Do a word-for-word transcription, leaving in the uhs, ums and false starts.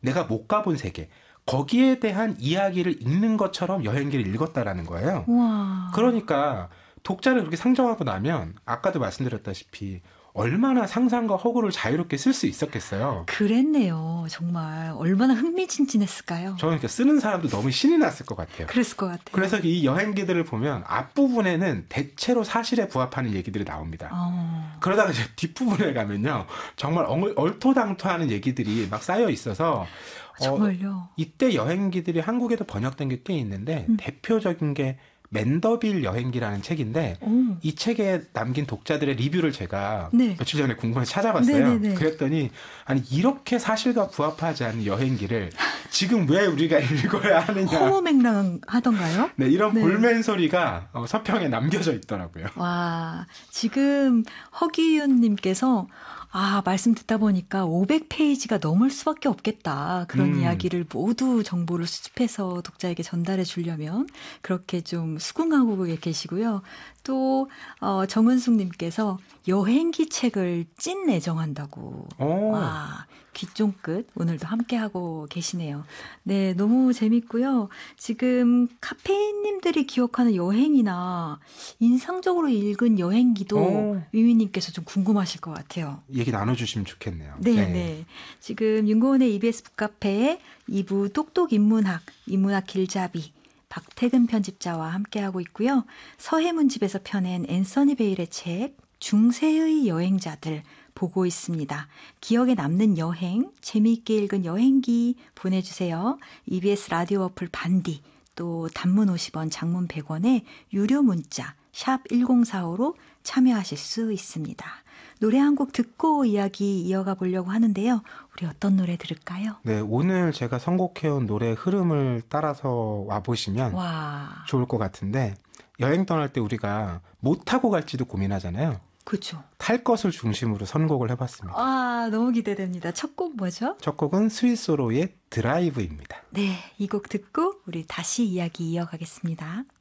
내가 못 가본 세계, 거기에 대한 이야기를 읽는 것처럼 여행기를 읽었다라는 거예요. 우와. 그러니까 독자를 그렇게 상정하고 나면 아까도 말씀드렸다시피 얼마나 상상과 허구를 자유롭게 쓸 수 있었겠어요. 그랬네요. 정말 얼마나 흥미진진했을까요? 저는 이렇게 쓰는 사람도 너무 신이 났을 것 같아요. 그랬을 것 같아요. 그래서 이 여행기들을 보면 앞부분에는 대체로 사실에 부합하는 얘기들이 나옵니다. 어. 그러다가 이제 뒷부분에 가면요. 정말 얼, 얼토당토하는 얘기들이 막 쌓여 있어서 정말요? 어, 이때 여행기들이 한국에도 번역된 게 꽤 있는데 음. 대표적인 게 맨더빌 여행기라는 책인데 오. 이 책에 남긴 독자들의 리뷰를 제가 네. 며칠 전에 궁금해서 찾아봤어요. 네네네. 그랬더니 아니 이렇게 사실과 부합하지 않는 여행기를 지금 왜 우리가 읽어야 하느냐. 허무맹랑하던가요? 네, 이런 네. 볼멘 소리가 어, 서평에 남겨져 있더라고요. 와, 지금 허기윤님께서 아, 말씀 듣다 보니까 오백 페이지가 넘을 수밖에 없겠다. 그런 음. 이야기를 모두 정보를 수집해서 독자에게 전달해 주려면 그렇게 좀 수긍하고 계시고요. 또 어, 정은숙님께서 여행기 책을 찐 애정한다고. 오. 와, 귀쫑끝 오늘도 함께하고 계시네요. 네, 너무 재밌고요. 지금 카페인님들이 기억하는 여행이나 인상적으로 읽은 여행기도 오. 위위님께서 좀 궁금하실 것 같아요. 얘기 나눠주시면 좋겠네요. 네, 네. 네. 지금 윤고은의 이비에스 북카페에 이 부 똑똑 인문학, 인문학 길잡이 박태근 편집자와 함께하고 있고요. 서해문집에서 펴낸 앤서니 베일의 책 중세의 여행자들 보고 있습니다. 기억에 남는 여행, 재미있게 읽은 여행기 보내주세요. 이비에스 라디오 어플 반디, 또 단문 오십 원, 장문 백 원에 유료 문자 샵 일공사오로 참여하실 수 있습니다. 노래 한 곡 듣고 이야기 이어가 보려고 하는데요. 우리 어떤 노래 들을까요? 네, 오늘 제가 선곡해온 노래 흐름을 따라서 와보시면 와. 좋을 것 같은데 여행 떠날 때 우리가 뭐 타고 갈지도 고민하잖아요. 그렇죠. 탈 것을 중심으로 선곡을 해봤습니다. 아, 너무 기대됩니다. 첫 곡 뭐죠? 첫 곡은 스위스로의 드라이브입니다. 네, 이 곡 듣고 우리 다시 이야기 이어가겠습니다.